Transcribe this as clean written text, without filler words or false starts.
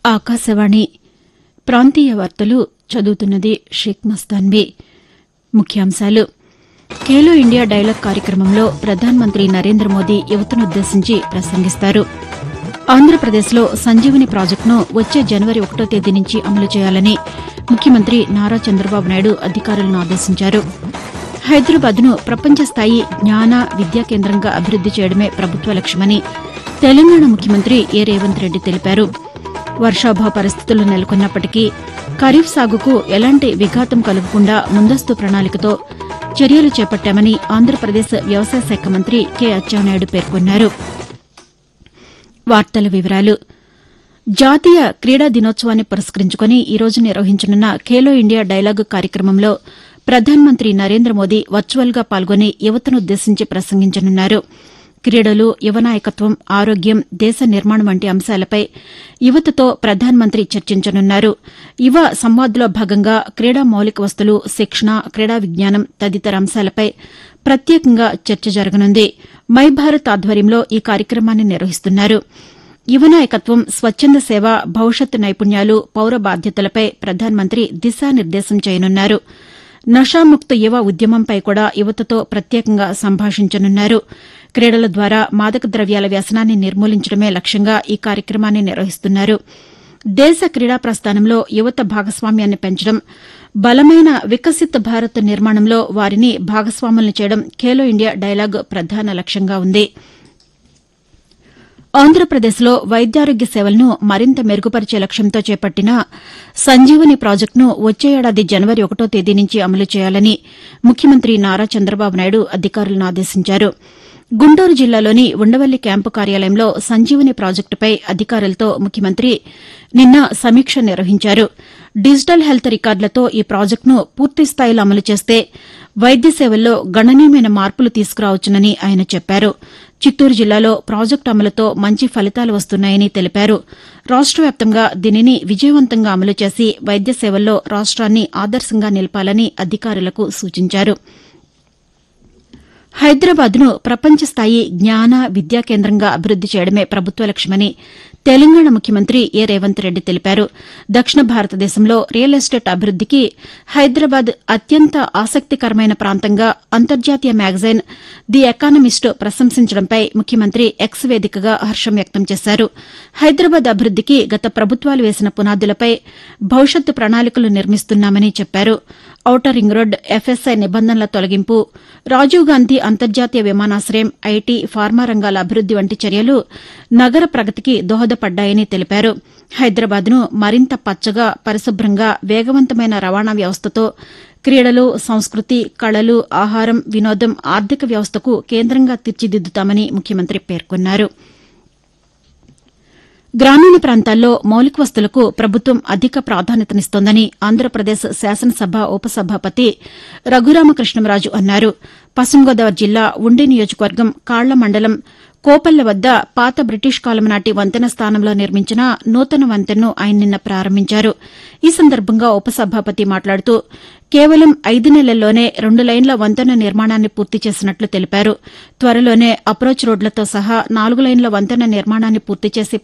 ఆకాశవాణి ప్రాంతీయ వార్తలు చదువుతున్నది షేక్ మస్తాన్బీ. ముఖ్యాంశాలు. ఖేలో ఇండియా డైలాగ్ కార్యక్రమంలో ప్రధానమంత్రి నరేంద్ర మోదీ యువతనుద్దేశించి ప్రసంగిస్తారు. ఆంధ్రప్రదేశ్లో సంజీవని ప్రాజెక్టును వచ్చే జనవరి 1వ తేదీ నుంచి అమలు చేయాలని ముఖ్యమంత్రి నారా చంద్రబాబు నాయుడు అధికారులను ఆదేశించారు. హైదరాబాద్ను ప్రపంచ స్థాయి జ్ఞాన విద్యా కేంద్రంగా అభివృద్ది చేయడమే ప్రభుత్వ లక్ష్యమని తెలంగాణ ముఖ్యమంత్రి ఏ రేవంత్ రెడ్డి తెలిపారు. వర్షాభావ పరిస్థితులు నెలకొన్నప్పటికీ ఖరీఫ్ సాగుకు ఎలాంటి విఘాతం కలగకుండా ముందస్తు ప్రణాళికతో చర్యలు చేపట్టామని ఆంధ్రప్రదేశ్ వ్యవసాయ శాఖ మంత్రి కె అచ్చెన్నాయుడు పేర్కొన్నారు. వార్తల వివరాలు. జాతీయ క్రీడా దినోత్సవాన్ని పురస్కరించుకుని ఈ రోజు నిర్వహించనున్న ఖేలో ఇండియా డైలాగ్ కార్యక్రమంలో ప్రధానమంత్రి నరేంద్ర మోదీ వర్చువల్గా పాల్గొని యువతనుద్దేశించి ప్రసంగించనున్నారు. క్రీడలు, యువ నాయకత్వం, ఆరోగ్యం, దేశ నిర్మాణం వంటి అంశాలపై యువతతో ప్రధానమంత్రి చర్చించనున్నారు. యువ సంవాద్లో భాగంగా క్రీడా మౌలిక వసతులు, శిక్షణ, క్రీడా విజ్ఞానం తదితర అంశాలపై ప్రత్యేకంగా చర్చ జరగనుంది. మై భారత్ ఆధ్వర్యంలో ఈ కార్యక్రమాన్ని నిర్వహిస్తున్నారు. యువ నాయకత్వం, స్వచ్చంద సేవ, భవిష్యత్ నైపుణ్యాలు, పౌర బాధ్యతలపై ప్రధానమంత్రి దిశానిర్దేశం చేయనున్నారు. నషాముక్త యువ ఉద్యమంపై కూడా యువతతో ప్రత్యేకంగా సంభాషించనున్నారు. క్రీడల ద్వారా మాదక ద్రవ్యాల వ్యసనాన్ని నిర్మూలించడమే లక్ష్యంగా ఈ కార్యక్రమాన్ని నిర్వహిస్తున్నారు. దేశ క్రీడా ప్రస్థానంలో యువత భాగస్వామ్యాన్ని పెంచడం, బలమైన వికసిత్ భారత్ నిర్మాణంలో వారిని భాగస్వాములను చేయడం ఖేలో ఇండియా డైలాగ్ ప్రధాన లక్ష్యంగా ఉంది. ఆంధ్రప్రదేశ్లో వైద్యారోగ్య సేవలను మరింత మెరుగుపరిచే లక్ష్యంతో చేపట్టిన సంజీవని ప్రాజెక్టును వచ్చే ఏడాది జనవరి 1వ తేదీ నుంచి అమలు చేయాలని ముఖ్యమంత్రి నారా చంద్రబాబు నాయుడు అధికారులను ఆదేశించారు. గుంటూరు జిల్లాలోని ఉండవల్లి క్యాంపు కార్యాలయంలో సంజీవని ప్రాజెక్టుపై అధికారులతో ముఖ్యమంత్రి నిన్న సమీక్ష నిర్వహించారు. డిజిటల్ హెల్త్ రికార్డులతో ఈ ప్రాజెక్టును పూర్తిస్థాయిలో అమలు చేస్తే వైద్య సేవల్లో గణనీయమైన మార్పులు తీసుకురావచ్చునని ఆయన చెప్పారు. చిత్తూరు జిల్లాలో ప్రాజెక్టు అమలుతో మంచి ఫలితాలు వస్తున్నాయని తెలిపారు. రాష్ట వ్యాప్తంగా దీనిని విజయవంతంగా అమలు చేసి వైద్య సేవల్లో రాష్ట్రాన్ని ఆదర్శంగా నిలపాలని అధికారులకు సూచించారు. హైదరాబాద్ను ప్రపంచ స్థాయి జ్ఞాన విద్యా కేంద్రంగా అభివృద్ది చేయడమే ప్రభుత్వ లక్ష్యమని తెలంగాణ ముఖ్యమంత్రి ఏ రేవంత్ రెడ్డి తెలిపారు. దక్షిణ భారతదేశంలో రియల్ ఎస్టేట్ అభివృద్దికి హైదరాబాద్ అత్యంత ఆసక్తికరమైన ప్రాంతంగా అంతర్జాతీయ మ్యాగజైన్ ది ఎకానమిస్ట్ ప్రశంసించడంపై ముఖ్యమంత్రి ఎక్స్ వేదికగా హర్షం వ్యక్తం చేశారు. హైదరాబాద్ అభివృద్దికి గత ప్రభుత్వాలు వేసిన పునాదులపై భవిష్యత్తు ప్రణాళికలు నిర్మిస్తున్నామని చెప్పారు. ఔటర్ రింగ్ రోడ్, ఎఫ్ఎస్ఐ నిబంధనల తొలగింపు, రాజీవ్ గాంధీ అంతర్జాతీయ విమానాశయం, ఐటీ, ఫార్మా రంగాల అభివృద్ది వంటి చర్యలు నగర ప్రగతికి దోహదపడ్డాయని తెలిపారు. హైదరాబాద్ను మరింత పచ్చగా, పరిశుభ్రంగా, వేగవంతమైన రవాణా వ్యవస్థతో క్రీడలు, సంస్కృతి, కళలు, ఆహారం, వినోదం, ఆర్థిక వ్యవస్థకు కేంద్రంగా తీర్చిదిద్దుతామని ముఖ్యమంత్రి పేర్కొన్నారు. గ్రామీణ ప్రాంతాల్లో మౌలిక వసతులకు ప్రభుత్వం అధిక ప్రాధాన్యతనిస్తోందని ఆంధ్రప్రదేశ్ శాసనసభ ఉపసభాపతి రఘురామకృష్ణంరాజు అన్నారు. పశ్చిమ గోదావరి జిల్లా ఉండి నియోజకవర్గం కాళ్ల మండలం కోపల్ల వద్ద పాత బ్రిటిష్ కాలం నాటి వంతెన స్థానంలో నిర్మించిన నూతన వంతెనను ఆయన నిన్న ప్రారంభించారు. ఈ సందర్భంగా ఉపసభాపతి మాట్లాడుతూ కేవలం 5 నెలల్లోనే 2 లైన్ల వంతెన నిర్మాణాన్ని పూర్తి చేసినట్లు తెలిపారు. త్వరలోనే అప్రోచ్ రోడ్లతో సహా 4 లైన్ల వంతెన నిర్మాణాన్ని పూర్తి చేసి